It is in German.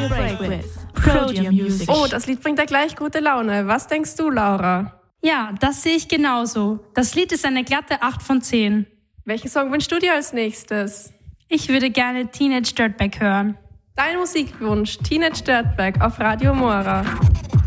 a break with Prodium Music. Oh, das Lied bringt ja gleich gute Laune. Was denkst du, Laura? Ja, das sehe ich genauso. Das Lied ist eine glatte 8 von 10. Welchen Song wünschst du dir als nächstes? Ich würde gerne Teenage Dirtbag hören. Dein Musikwunsch, Teenage Dirtbag auf Radio Mora.